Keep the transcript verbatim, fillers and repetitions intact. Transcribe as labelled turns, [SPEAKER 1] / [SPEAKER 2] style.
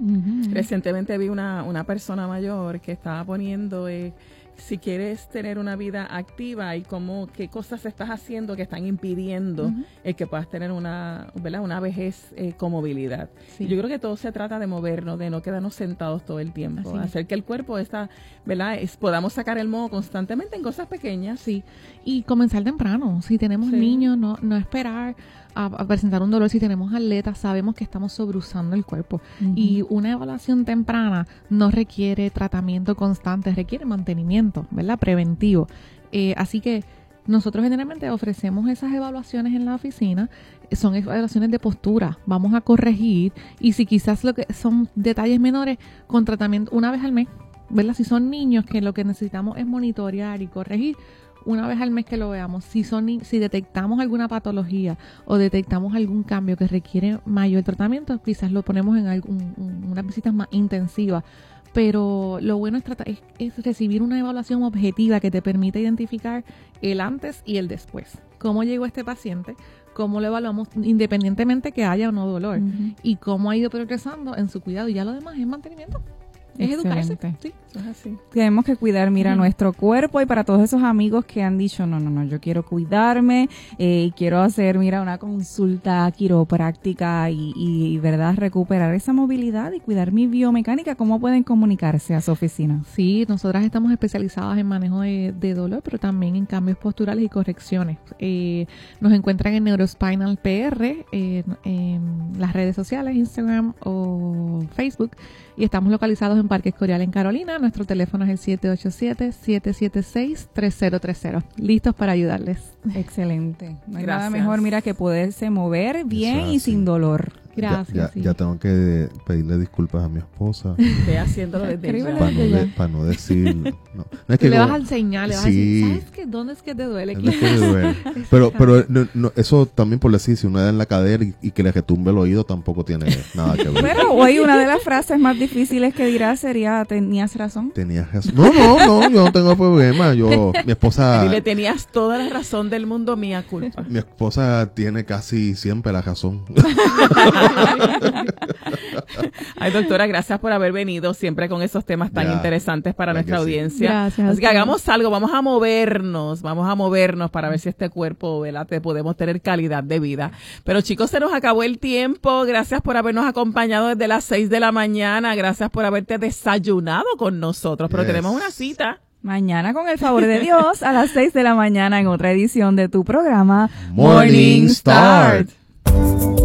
[SPEAKER 1] Uh-huh.
[SPEAKER 2] Recientemente vi una, una persona mayor que estaba poniendo eh, si quieres tener una vida activa y cómo, qué cosas estás haciendo que están impidiendo uh-huh. el que puedas tener una, ¿verdad? Una vejez eh, con movilidad. Sí. Yo creo que todo se trata de movernos, de no quedarnos sentados todo el tiempo, Así hacer es. que el cuerpo está, ¿verdad? Es, podamos sacar el modo constantemente en cosas pequeñas.
[SPEAKER 1] Sí, y comenzar temprano. Si tenemos sí. niños, no, no esperar a, a presentar un dolor. Si tenemos atletas, sabemos que estamos sobreusando el cuerpo. Uh-huh. Y una evaluación temprana no requiere tratamiento constante, requiere mantenimiento, ¿verdad? Preventivo. Eh, así que nosotros generalmente ofrecemos esas evaluaciones en la oficina. Son evaluaciones de postura. Vamos a corregir. Y si quizás lo que son detalles menores, con tratamiento una vez al mes, ¿verdad? Si son niños que lo que necesitamos es monitorear y corregir, una vez al mes que lo veamos. Si son si detectamos alguna patología o detectamos algún cambio que requiere mayor tratamiento, quizás lo ponemos en algún, unas visitas más intensivas. Pero lo bueno es, tratar, es, es recibir una evaluación objetiva que te permita identificar el antes y el después. Cómo llegó este paciente, cómo lo evaluamos independientemente que haya o no dolor, uh-huh. y cómo ha ido progresando en su cuidado. Y ya lo demás es mantenimiento. Es educarse, sí, es así.
[SPEAKER 3] Tenemos que cuidar, mira, uh-huh. nuestro cuerpo, y para todos esos amigos que han dicho, no, no, no, yo quiero cuidarme eh, y quiero hacer, mira, una consulta quiropráctica y, y, verdad, recuperar esa movilidad y cuidar mi biomecánica, ¿cómo pueden comunicarse a su oficina?
[SPEAKER 1] Sí, nosotras estamos especializadas en manejo de, de dolor, pero también en cambios posturales y correcciones. Eh, nos encuentran en Neurospinal P R, eh, en las redes sociales, Instagram o Facebook, y estamos localizados en Parque Escorial en Carolina. Nuestro teléfono es el siete ocho siete, siete siete seis, tres cero tres cero. Listos para ayudarles.
[SPEAKER 3] Excelente. No hay nada mejor, mira, que poderse mover bien y sin dolor.
[SPEAKER 1] Gracias.
[SPEAKER 4] Ya, ya,
[SPEAKER 1] sí.
[SPEAKER 4] ya tengo que pedirle disculpas a mi esposa.
[SPEAKER 2] Estoy haciéndolo desde ya.
[SPEAKER 4] Para no, de, para no decir... No. No, es que
[SPEAKER 1] le
[SPEAKER 4] como,
[SPEAKER 1] vas a enseñar, le vas
[SPEAKER 4] sí,
[SPEAKER 1] a decir, ¿sabes qué? ¿Dónde es que te duele?
[SPEAKER 4] ¿Dónde es que te duele? Pero, pero no, no, eso también por decir, si uno da en la cadera y, y que le retumbe el oído, tampoco tiene nada que ver.
[SPEAKER 3] Bueno, hoy una de las frases más difíciles que dirás sería, ¿tenías razón?
[SPEAKER 4] Tenías razón. No, no, no, yo no tengo problema. Yo, mi esposa...
[SPEAKER 2] Dile, tenías toda la razón del mundo, mía culpa.
[SPEAKER 4] Mi esposa tiene casi siempre la razón.
[SPEAKER 2] Ay, doctora, gracias por haber venido siempre con esos temas tan ya, interesantes para nuestra audiencia.
[SPEAKER 1] Sí. Gracias.
[SPEAKER 2] Así que hagamos algo, vamos a movernos, vamos a movernos para ver si este cuerpo, ¿verdad?, te podemos tener calidad de vida. Pero chicos, se nos acabó el tiempo. Gracias por habernos acompañado desde las seis de la mañana. Gracias por haberte desayunado con nosotros. Pero yes. tenemos una cita.
[SPEAKER 3] Mañana, con el favor de Dios, a las seis de la mañana en otra edición de tu programa
[SPEAKER 4] Morning Start.